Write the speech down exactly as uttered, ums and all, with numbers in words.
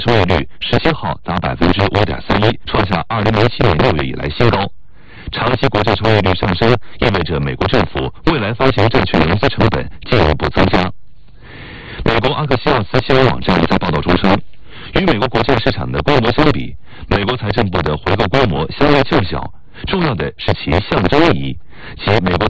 收益率十七号达百分之五点三一，创下二零零七年六月以来新高。长期国债收益率上升，意味着美国政府未来发行债券融资成本进一步增加。美国阿克西奥斯新闻网站在报道中称，与美国国债市场的规模相比，美国财政部的回购规模相对较小，重要的是其象征意义，即美国